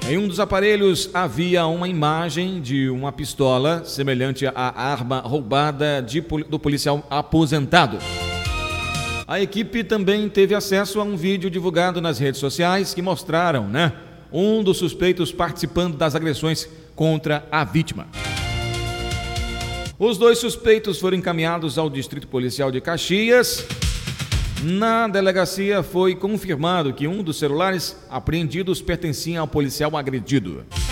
Em um dos aparelhos havia uma imagem de uma pistola semelhante à arma roubada do policial aposentado. A equipe também teve acesso a um vídeo divulgado nas redes sociais que mostraram, um dos suspeitos participando das agressões contra a vítima. Os 2 suspeitos foram encaminhados ao Distrito Policial de Caxias. Na delegacia foi confirmado que um dos celulares apreendidos pertencia ao policial agredido.